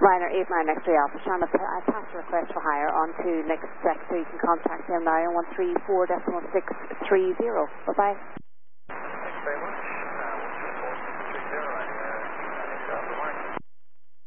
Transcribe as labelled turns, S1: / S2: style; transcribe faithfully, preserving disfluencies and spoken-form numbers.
S1: Ryanair eight nine X-ray Alpha. Sean, I passed a request for hire on to next deck, so you can contact him now on one three four decimal six three zero. Bye-bye.
S2: Thanks very much.